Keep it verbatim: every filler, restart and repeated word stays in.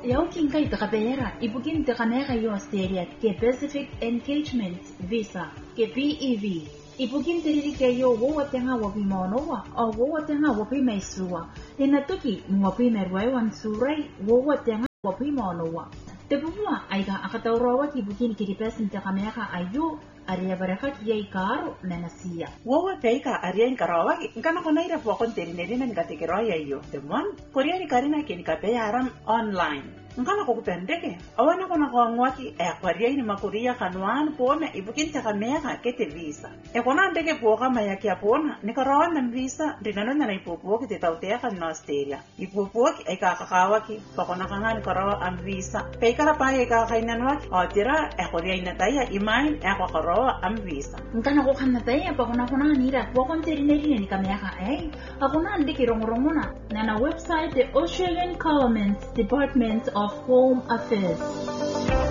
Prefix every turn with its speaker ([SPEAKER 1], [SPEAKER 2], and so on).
[SPEAKER 1] Yaukin kay takapera, ibugin takanera yo Australia ke Pacific Engagement Visa, ke P E V. Ibugin teriri ke yo wowa tenga wapi maonowa, o wowa tenga wapi maisua. Inatuki mwapi merwai wan surai, wowa tenga wapi maonowa. Tepupua, aiga akataurawa ki bugin kiripesin takamera ayo, aria baraka ki ay karo na nasiya.
[SPEAKER 2] Wowa peika aria inkarawa, nkana kona ira po akong terineri na nikatikiraya iyo. Demon, korea ni karina kinikapea aram online. Nkana ko kupendeke, awana kona ko ngwaki e akwaria ni makuria kanwan pona ibukin takamera kete visa. E kona ndeke po kama ya kia pona, nikarawa na visa, dinano na ipupuoki te tautea kan na Australia. Ipupuoki e kakakawaki, pakona kanga nikarawa ang visa. Peikara pa e kakainan o tira e korea inataya imain e kakarawa ang visa.
[SPEAKER 1] Nkana ko kanataya pakona kona nira, wakon terineri ni kamera eh. Akona ndeke rongorongona, na na website the Australian Government Department of Home Affairs.